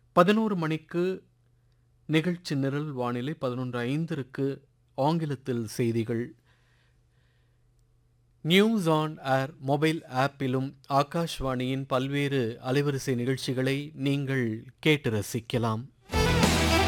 11 மணிக்கு நிகழ்ச்சி நிரல் வானிலை, 11:05 ஆங்கிலத்தில் செய்திகள். நியூஸ் ஆன் ஏர் மொபைல் ஆப்பிலும் ஆகாஷ்வாணியின் பல்வேறு அலைவரிசை நிகழ்ச்சிகளை நீங்கள் கேட்டு ரசிக்கலாம்.